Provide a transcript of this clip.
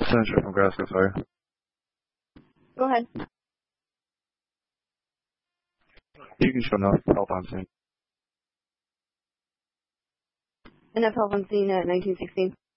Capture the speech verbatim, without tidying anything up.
Senator from Nebraska, sorry. Go ahead. You can show enough help on scene. Enough help on scene at nineteen sixteen.